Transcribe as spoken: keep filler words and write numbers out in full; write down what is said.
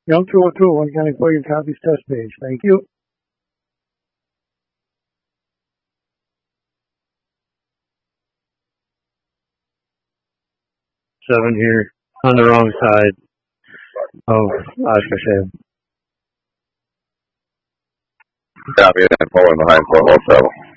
Young two oh two, one county for your copies test page. Thank you. Seven here on the wrong side of Oscar Sam. Copy that, pulling behind four oh seven.